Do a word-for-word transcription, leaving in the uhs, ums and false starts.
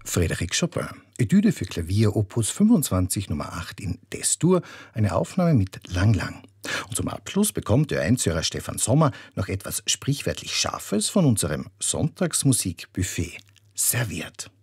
Frédéric Chopin, Etüde für Klavier Opus fünfundzwanzig Nummer acht in Des-Dur, eine Aufnahme mit Lang Lang. Und zum Abschluss bekommt der Einzörer Stefan Sommer noch etwas sprichwörtlich Scharfes von unserem Sonntagsmusikbuffet serviert.